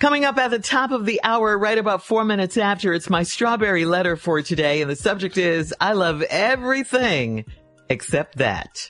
Coming up at the top of the hour, right about 4 minutes after, it's my strawberry letter for today. And the subject is, I love everything except that.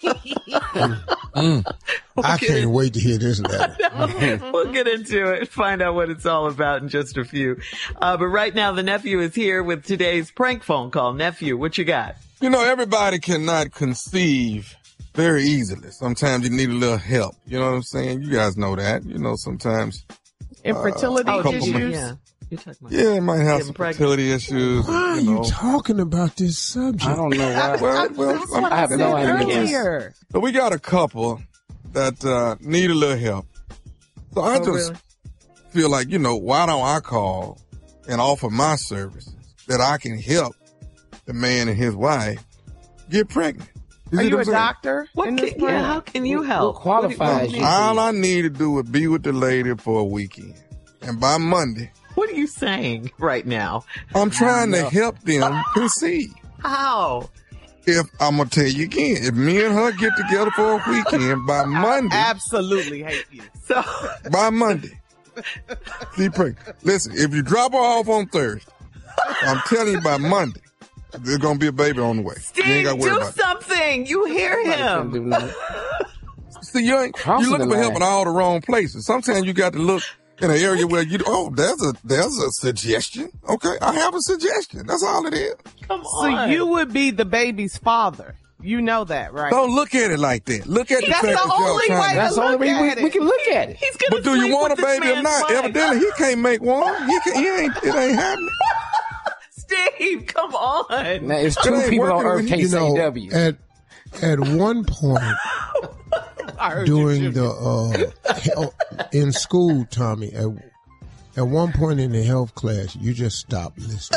I can't wait to hear this letter. We'll get into it, find out what it's all about in just a few. But right now, the nephew is here with today's prank phone call. Nephew, what you got? You know, everybody cannot conceive very easily. Sometimes you need a little help. You know what I'm saying? You guys know that. You know, sometimes. Infertility issues? Yeah. You're talking about Yeah, it might have getting some pregnant. fertility issues. Why are you talking about this subject? I don't know why. Well, I have no idea. Earlier. so we got a couple that need a little help. So I just really? feel like, you know, why don't I call and offer my services that I can help the man and his wife get pregnant? Are see you what a I'm saying? doctor? in this plan? How can you help? What qualifies you? All I need to do is be with the lady for a weekend. And by Monday, What are you saying right now? I'm trying to help them conceive. How? If I'm going to tell you again, if me and her get together for a weekend by Monday, Absolutely hate you. So, by Monday, she pregnant. Listen, if you drop her off on Thursday, I'm telling you by Monday, there's going to be a baby on the way. You ain't Steve, got to worry do about it. something. You hear Can't him. do nothing. See, you're looking for help in all the wrong places. Sometimes you got to look in an area where there's a suggestion. Okay, I have a suggestion. That's all it is. Come So on. you would be the baby's father. You know that, right? Don't look at it like that. Look at the That's fact the that y'all only trying way to. That's the only Look way at we it. can look at it. He's gonna But do you sleep want a with this baby or man's not? wife. Evidently, he can't make one. It ain't happening. Steve, come on. Now, it's It two ain't people on working Earth when can't You say know, W. at one point I heard you, during Jimmy. in school, Tommy, at one point in the health class, you just stopped listening.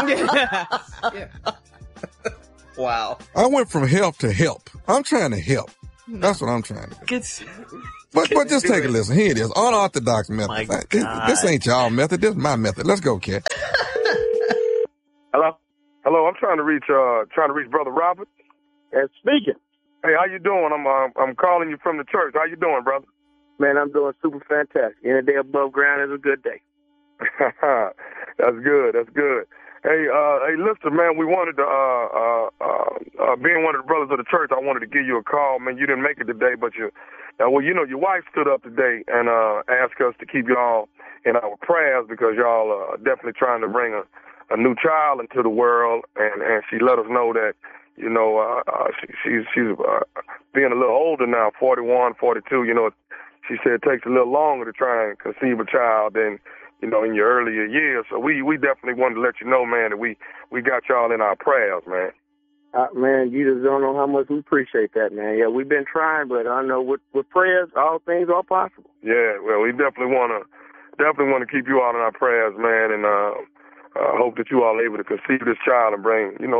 Wow. I went from help to help. I'm trying to help. That's what I'm trying to do. Gets, But just take a listen. Here it is. Unorthodox method. My This, God. this ain't y'all method. This is my method. Let's go, kid. Hello? Hello, I'm trying to reach Brother Robert. And speaking, Hey, how you doing? I'm calling you from the church. How you doing, brother? man, I'm doing super fantastic. Any day above ground is a good day. That's good. That's good. Hey, listen, man, we wanted to, being one of the brothers of the church, I wanted to give you a call. Man, you didn't make it today, but your wife stood up today and asked us to keep y'all in our prayers because y'all are definitely trying to bring a new child into the world, and she let us know that, you know, she's being a little older now, 41, 42, you know. She said it takes a little longer to try and conceive a child than, you know, in your earlier years. So we definitely wanted to let you know, man, that we got y'all in our prayers, man. Man, you just don't know how much we appreciate that, man. Yeah, we've been trying, but I know with prayers, all things are possible. Yeah, well, we definitely want to keep you all in our prayers, man, and hope that you all are able to conceive this child and bring a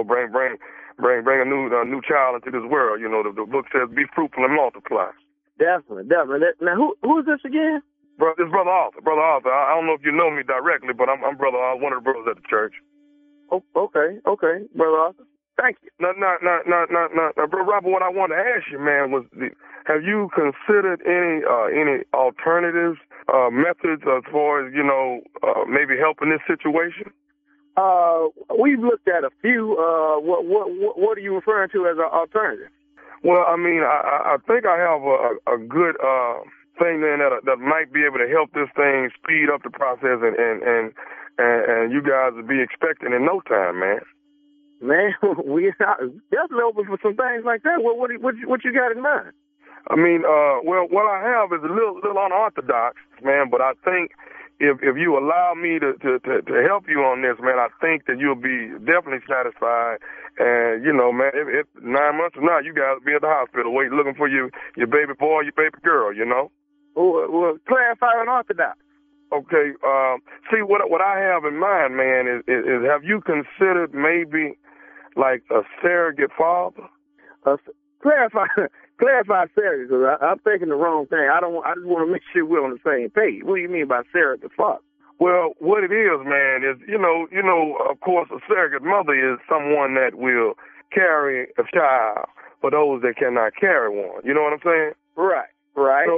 new child into this world. You know, the book says, "Be fruitful and multiply." Definitely. Now, who is this again? Bro, this Brother Arthur. Brother Arthur, I don't know if you know me directly, but I'm one of the brothers at the church. Oh, okay, Brother Arthur. Thank you. No, Bro Robert, what I wanted to ask you, man, was have you considered any alternatives, methods as far as, you know, maybe helping this situation? We've looked at a few. What are you referring to as an alternative? Well, I mean, I think I have a good thing then that might be able to help this thing speed up the process, and you guys will be expecting in no time, man. Man, we are definitely open for some things like that. What you got in mind? I mean, well, what I have is a little unorthodox, man, but I think if you allow me to help you on this, man, I think that you'll be definitely satisfied. And, you know, man, if 9 months from now, you guys will be at the hospital waiting, looking for your baby boy, your baby girl, you know? Well, clarify unorthodox. Okay, see, what I have in mind, man, is have you considered maybe like a surrogate father? Clarify surrogate, because I'm thinking the wrong thing. I just want to make sure we're on the same page. What do you mean by surrogate father? Well, what it is, man, is, you know, of course, a surrogate mother is someone that will carry a child for those that cannot carry one. You know what I'm saying? Right. So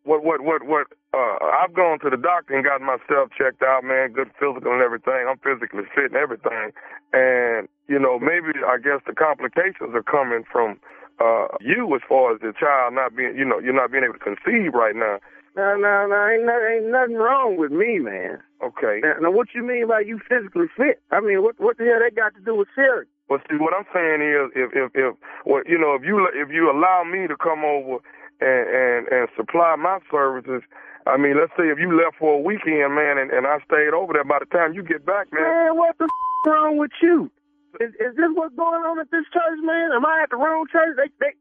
I've gone to the doctor and gotten myself checked out, man, good physical and everything. I'm physically fit and everything. And, maybe I guess the complications are coming from you as far as the child not being, you're not being able to conceive right now. No, ain't nothing wrong with me, man. Okay. Now, what you mean by you physically fit? I mean, what the hell that got to do with Sherry? Well, see, what I'm saying is, if you allow me to come over and supply my services, I mean, let's say if you left for a weekend, man, and I stayed over there, by the time you get back, man. Man, what the wrong with you? Is this what's going on at this church, man? Am I at the wrong church?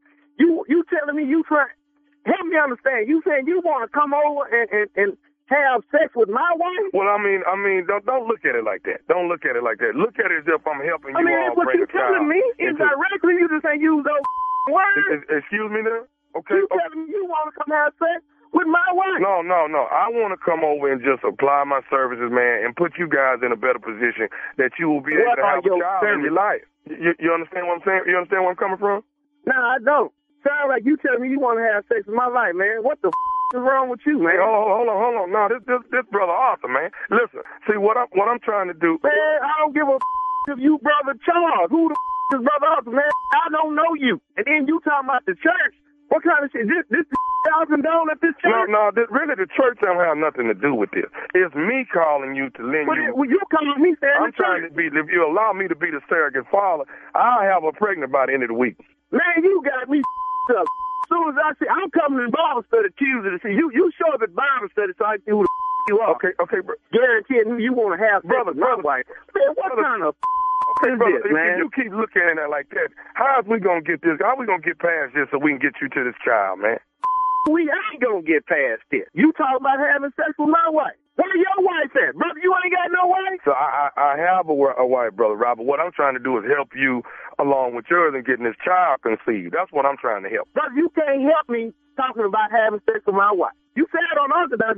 You telling me you trying? Help me understand. You saying you want to come over and have sex with my wife? Well, I mean, don't look at it like that. Don't look at it like that. Look at it as if I'm helping you all what bring you a child. telling me is directly you just ain't use those words. Excuse me now? Okay. You telling me you want to come have sex with my wife? No. I want to come over and just apply my services, man, and put you guys in a better position that you will be able to have a child in your life. You understand what I'm saying? You understand where I'm coming from? No, I don't. Sound like you telling me you want to have sex with my life, man. What the is wrong with you, man? Hey, hold on. No, this brother Arthur, man. Listen, see what I'm trying to do. Man, I don't give a if you brother Charles. Who the is brother Arthur, man? I don't know you. And then you talking about the church. What kind of shit? This thousand down at this church? No, really the church don't have nothing to do with this. It's me calling you to lend you. Well, you calling me saying I'm trying to be, if you allow me to be the surrogate father, I'll have her pregnant by the end of the week. Man, you got me up. As soon as I see, I'm coming to Bible study Tuesday to see you. You show up at Bible study so I can see who the you are. Okay, bro. Guaranteeing you want to have sex with my wife. Man, what kind of okay, brother, this, man? If you keep looking at it like that, how we gonna get this? How we gonna get past this so we can get you to this child, man? We ain't gonna get past this. You talking about having sex with my wife? Where your wife at, brother? You ain't got no wife. So I have a wife, brother Robert. What I'm trying to do is help you along with yours and getting this child conceived. That's what I'm trying to help. Brother, you can't help me talking about having sex with my wife. You said on Orthodox,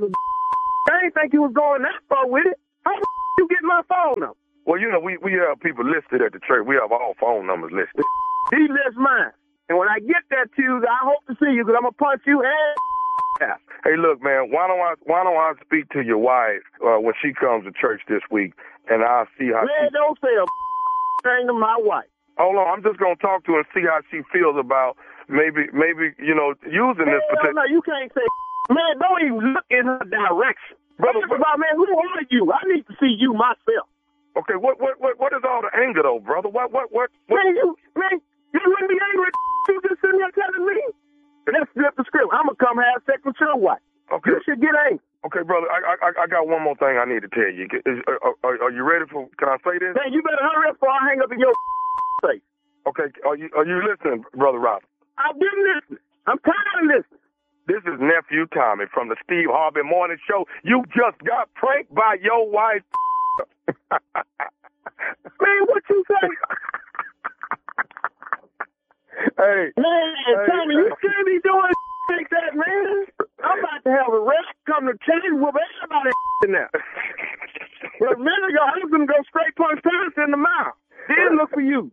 I didn't think you was going that far with it. How the you get my phone number? Well, we have people listed at the church. We have all phone numbers listed. He lists mine. And when I get that Tuesday, I hope to see you because I'm going to punch you and Hey, look, man, why don't I speak to your wife when she comes to church this week, and I'll see how man, don't say a thing to my wife. Hold on, I'm just going to talk to her and see how she feels about maybe using this particular... No, you can't say man, don't even look in her direction. Brother, man, who are you? I need to see you myself. Okay, what is all the anger, though, brother? What? Man, you wouldn't be angry you just sitting there telling me? Let's flip the script. I'm going to come have sex with your wife. Okay. You should get angry. Okay, brother, I got one more thing I need to tell you. Are you ready for, can I say this? Man, you better hurry up before I hang up in your face. Okay, are you listening, Brother Robert? I've been listening. I'm tired of listening. This is Nephew Tommy from the Steve Harvey Morning Show. You just got pranked by your wife. Man, what you say? Hey. Man, Tommy, you can't be doing like that, man. I'm about to have a rest come to change with everybody now. Well, a minute ago, I was going to go straight punch Paris in the mouth. Then look for you.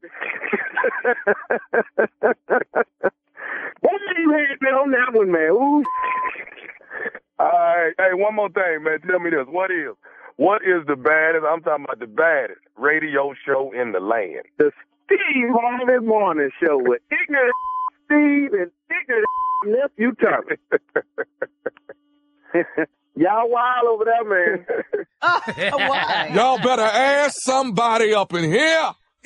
What do you had been on that one, man? Ooh. All right. Hey, one more thing, man. Tell me this. What is the baddest, I'm talking about the baddest radio show in the land? The Steve Harvey Morning Show with ignorant Steve and ignorant Nephew Tommy. Y'all wild over there, man. Why? Y'all better ask somebody up in here.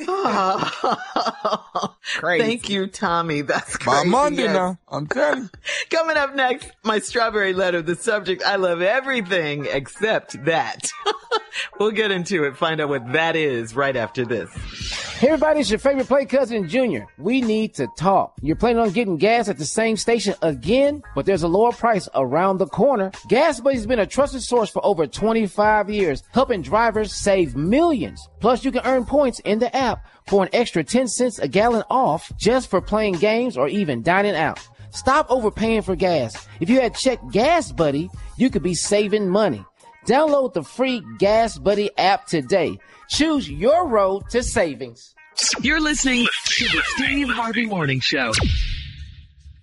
Crazy. Thank you, Tommy. That's By crazy. Monday Yes. now, I'm telling you. Coming up next, my strawberry letter. The subject, I love everything except that. We'll get into it, find out what that is right after this. Hey everybody, it's your favorite play cousin, Junior. We need to talk. You're planning on getting gas at the same station again, but there's a lower price around the corner. Gas Buddy's been a trusted source for over 25 years, helping drivers save millions. Plus, you can earn points in the app for an extra 10 cents a gallon off just for playing games or even dining out. Stop overpaying for gas. If you had checked Gas Buddy, you could be saving money. Download the free Gas Buddy app today. Choose your road to savings. You're listening to the Steve Harvey Morning Show.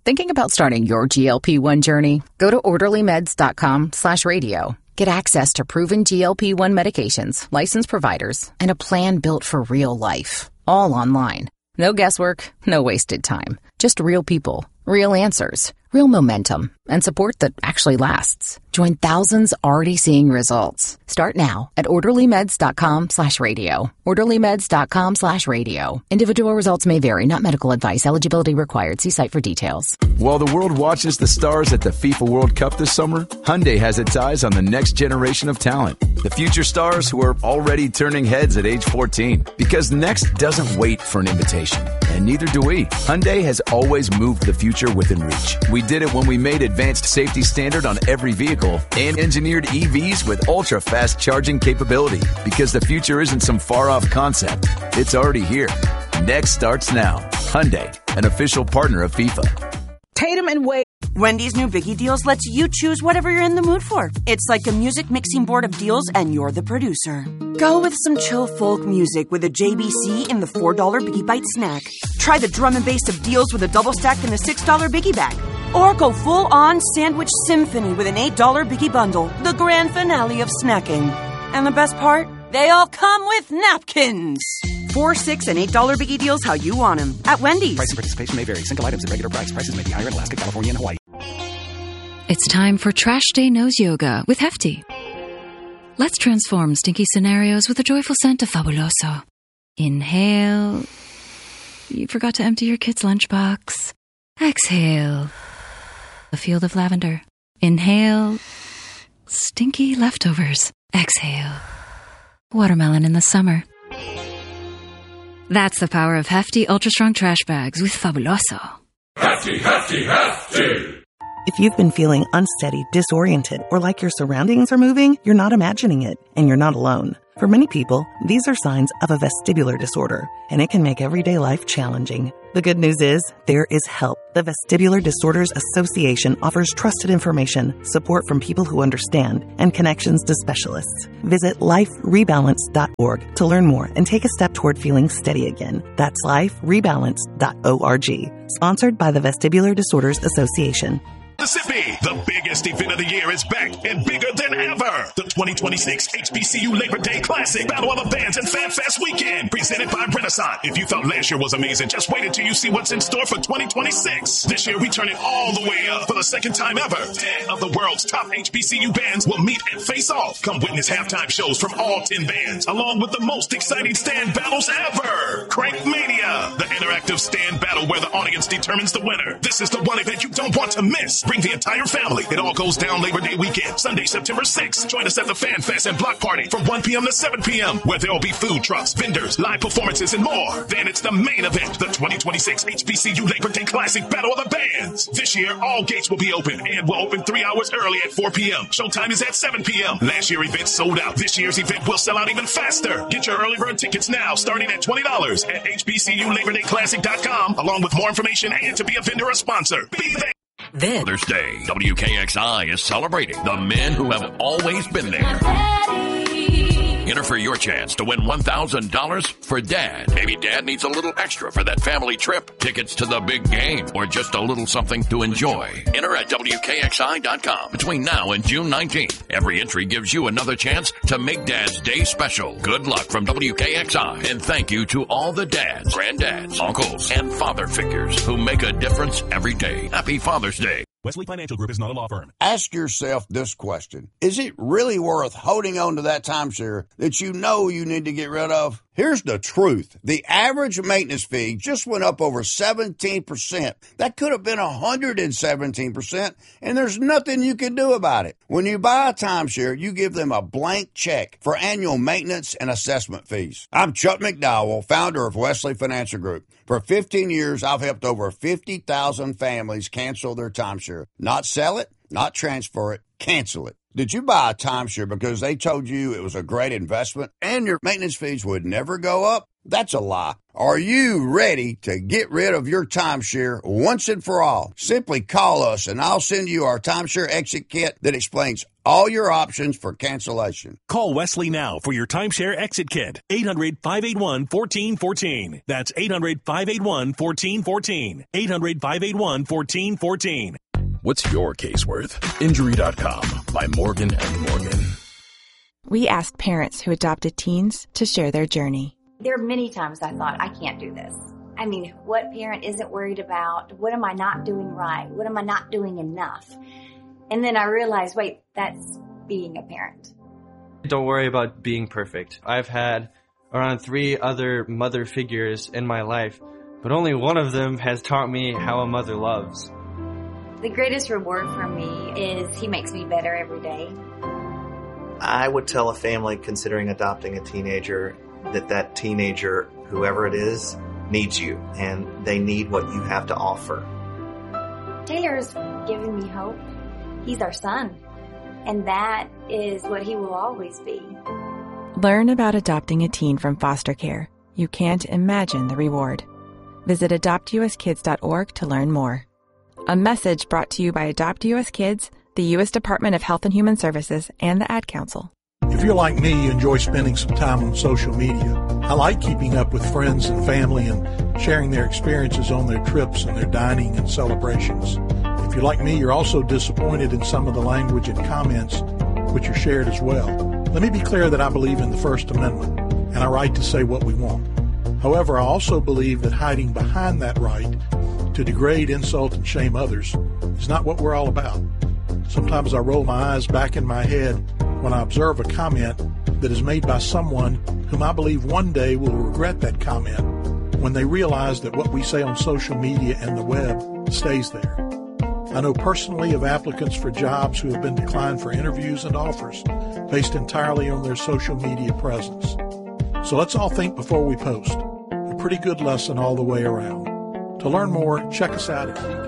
Thinking about starting your GLP-1 journey? Go to orderlymeds.com/radio. Get access to proven GLP-1 medications, licensed providers, and a plan built for real life. All online. No guesswork, no wasted time. Just real people, real answers, real momentum, and support that actually lasts. Join thousands already seeing results. Start now at orderlymeds.com/radio. orderlymeds.com/radio. Individual results may vary, not medical advice. Eligibility required. See site for details. While the world watches the stars at the FIFA World Cup this summer, Hyundai has its eyes on the next generation of talent. The future stars who are already turning heads at age 14. Because next doesn't wait for an invitation. And neither do we. Hyundai has always moved the future within reach. We did it when we made advanced safety standard on every vehicle and engineered EVs with ultra-fast charging capability. Because the future isn't some far-off concept. It's already here. Next starts now. Hyundai, an official partner of FIFA. Tatum and Wade. Wendy's new Biggie Deals lets you choose whatever you're in the mood for. It's like a music mixing board of deals, and you're the producer. Go with some chill folk music with a JBC in the $4 Biggie Bite snack. Try the drum and bass of deals with a double stack in the $6 Biggie Bag. Or go full-on sandwich symphony with an $8 Biggie Bundle, the grand finale of snacking. And the best part? They all come with napkins. $4, $6, and $8 Biggie Deals how you want them at Wendy's. Price and participation may vary. Single items at regular price. Prices may be higher in Alaska, California, and Hawaii. It's time for Trash Day Nose Yoga with Hefty. Let's transform stinky scenarios with the joyful scent of Fabuloso. Inhale. You forgot to empty your kid's lunchbox. Exhale. A field of lavender. Inhale. Stinky leftovers. Exhale. Watermelon in the summer. That's the power of Hefty Ultra Strong Trash Bags with Fabuloso. Hefty, Hefty, Hefty! If you've been feeling unsteady, disoriented, or like your surroundings are moving, you're not imagining it, and you're not alone. For many people, these are signs of a vestibular disorder, and it can make everyday life challenging. The good news is, there is help. The Vestibular Disorders Association offers trusted information, support from people who understand, and connections to specialists. Visit liferebalance.org to learn more and take a step toward feeling steady again. That's liferebalance.org. Sponsored by the Vestibular Disorders Association. Mississippi, the biggest event of the year is back and bigger than ever. The 2026 HBCU Labor Day Classic Battle of the Bands and Fan Fest Weekend, presented by Renaissance. If you thought last year was amazing, just wait until you see what's in store for 2026. This year, we turn it all the way up for the second time ever. 10 of the world's top HBCU bands will meet and face off. Come witness halftime shows from all 10 bands, along with the most exciting stand battles ever. Crank Mania, the interactive stand battle where the audience determines the winner. This is the one event you don't want to miss. Bring the entire family. It all goes down Labor Day weekend, Sunday, September 6th. Join us at the Fan Fest and Block Party from 1 p.m. to 7 p.m., where there will be food trucks, vendors, live performances, and more. Then it's the main event, the 2026 HBCU Labor Day Classic Battle of the Bands. This year, all gates will be open and will open 3 hours early at 4 p.m. Showtime is at 7 p.m. Last year's event sold out. This year's event will sell out even faster. Get your early bird tickets now, starting at $20 at HBCULaborDayClassic.com, along with more information and to be a vendor or sponsor. Be there. Father's Day, WKXI is celebrating the men who have always been there. Enter for your chance to win $1,000 for Dad. Maybe Dad needs a little extra for that family trip, tickets to the big game, or just a little something to enjoy. Enter at WKXI.com between now and June 19th. Every entry gives you another chance to make Dad's day special. Good luck from WKXI, and thank you to all the dads, granddads, uncles, and father figures who make a difference every day. Happy Father's Day. Wesley Financial Group is not a law firm. Ask yourself this question. Is it really worth holding on to that timeshare that you know you need to get rid of? Here's the truth. The average maintenance fee just went up over 17%. That could have been 117%, and there's nothing you can do about it. When you buy a timeshare, you give them a blank check for annual maintenance and assessment fees. I'm Chuck McDowell, founder of Wesley Financial Group. For 15 years, I've helped over 50,000 families cancel their timeshare. Not sell it, not transfer it, cancel it. Did you buy a timeshare because they told you it was a great investment and your maintenance fees would never go up? That's a lie. Are you ready to get rid of your timeshare once and for all? Simply call us and I'll send you our timeshare exit kit that explains all your options for cancellation. Call Wesley now for your timeshare exit kit. 800-581-1414. That's 800-581-1414. 800-581-1414. What's your case worth? Injury.com by Morgan & Morgan. We asked parents who adopted teens to share their journey. There are many times I thought, I can't do this. I mean, what parent isn't worried about? What am I not doing right? What am I not doing enough? And then I realized, wait, that's being a parent. Don't worry about being perfect. I've had around 3 other mother figures in my life, but only one of them has taught me how a mother loves. The greatest reward for me is he makes me better every day. I would tell a family considering adopting a teenager that teenager, whoever it is, needs you, and they need what you have to offer. Taylor's given me hope. He's our son, and that is what he will always be. Learn about adopting a teen from foster care. You can't imagine the reward. Visit adoptuskids.org to learn more. A message brought to you by Adopt US Kids, the U.S. Department of Health and Human Services, and the Ad Council. If you're like me, you enjoy spending some time on social media. I like keeping up with friends and family and sharing their experiences on their trips and their dining and celebrations. If you're like me, you're also disappointed in some of the language and comments which are shared as well. Let me be clear that I believe in the First Amendment and our right to say what we want. However, I also believe that hiding behind that right to degrade, insult, and shame others is not what we're all about. Sometimes I roll my eyes back in my head when I observe a comment that is made by someone whom I believe one day will regret that comment when they realize that what we say on social media and the web stays there. I know personally of applicants for jobs who have been declined for interviews and offers based entirely on their social media presence. So let's all think before we post. A pretty good lesson all the way around. To learn more, check us out at